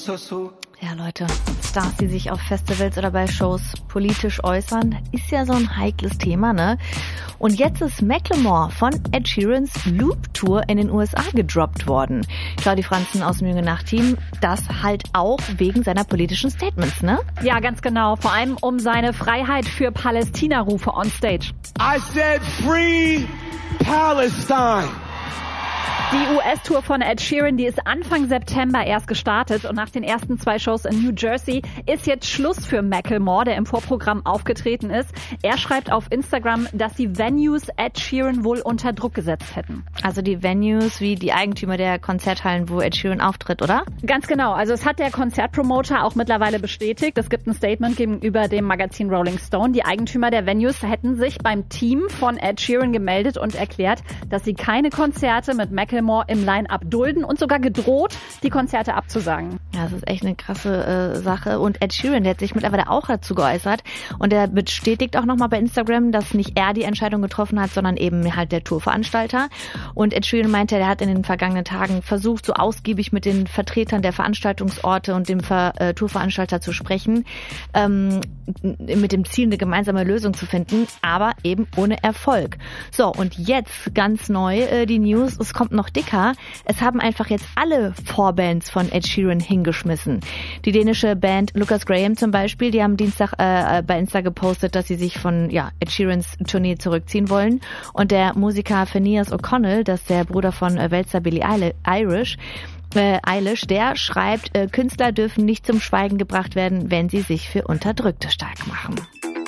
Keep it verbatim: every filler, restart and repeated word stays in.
나서서 Ja, Leute, Stars, die sich auf Festivals oder bei Shows politisch äußern, ist ja so ein heikles Thema, ne? Und jetzt ist Macklemore von Ed Sheerans Loop Tour in den U S A gedroppt worden. Claudi Franzen aus dem Jungen Nacht-Team, das halt auch wegen seiner politischen Statements, ne? Ja, ganz genau. Vor allem um seine Freiheit für Palästina-Rufe on stage. I said free Palestine. Die U S-Tour von Ed Sheeran, die ist Anfang September erst gestartet und nach den ersten zwei Shows in New Jersey ist jetzt Schluss für Macklemore, der im Vorprogramm aufgetreten ist. Er schreibt auf Instagram, dass die Venues Ed Sheeran wohl unter Druck gesetzt hätten. Also die Venues wie die Eigentümer der Konzerthallen, wo Ed Sheeran auftritt, oder? Ganz genau. Also es hat der Konzertpromoter auch mittlerweile bestätigt. Es gibt ein Statement gegenüber dem Magazin Rolling Stone. Die Eigentümer der Venues hätten sich beim Team von Ed Sheeran gemeldet und erklärt, dass sie keine Konzerte mit Macklemore im Line-Up dulden und sogar gedroht, die Konzerte abzusagen. Ja, das ist echt eine krasse äh, Sache. Und Ed Sheeran, der hat sich mittlerweile auch dazu geäußert. Und er bestätigt auch nochmal bei Instagram, dass nicht er die Entscheidung getroffen hat, sondern eben halt der Tourveranstalter. Und Ed Sheeran meinte, er hat in den vergangenen Tagen versucht, so ausgiebig mit den Vertretern der Veranstaltungsorte und dem Ver- äh, Tourveranstalter zu sprechen, ähm, mit dem Ziel, eine gemeinsame Lösung zu finden, aber eben ohne Erfolg. So, und jetzt ganz neu äh, die News, es kommt noch dicker. Es haben einfach jetzt alle Vorbands von Ed Sheeran hingeschmissen. Die dänische Band Lucas Graham zum Beispiel, die haben Dienstag äh, bei Insta gepostet, dass sie sich von ja, Ed Sheerans Tournee zurückziehen wollen. Und der Musiker Phineas O'Connell, das ist der Bruder von äh, Weltstar Billie Eilish, äh, Eilish, der schreibt, äh, Künstler dürfen nicht zum Schweigen gebracht werden, wenn sie sich für Unterdrückte stark machen.